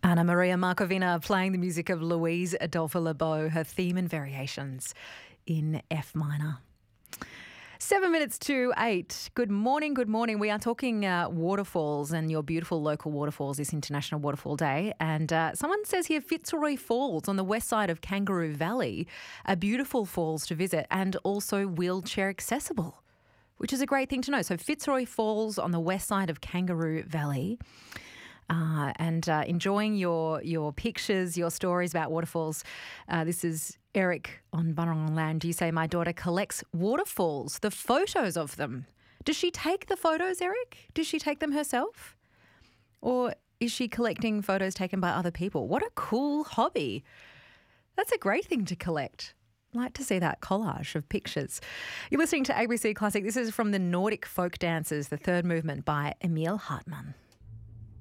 Anna Maria Markovina playing the music of Louise Adolphe Lebeau, her theme and variations in F minor. 7 minutes to 8. Good morning, good morning. We are talking waterfalls and your beautiful local waterfalls this International Waterfall Day. And someone says here Fitzroy Falls on the west side of Kangaroo Valley are beautiful falls to visit and also wheelchair accessible, which is a great thing to know. So Fitzroy Falls on the west side of Kangaroo Valley. And enjoying your pictures, your stories about waterfalls. This is Eric on Bunurong Land. You say, my daughter collects waterfalls, the photos of them. Does she take the photos, Eric? Does she take them herself? Or is she collecting photos taken by other people? What a cool hobby. That's a great thing to collect. I'd like to see that collage of pictures. You're listening to ABC Classic. This is from the Nordic Folk Dances, the third movement by Emil Hartmann.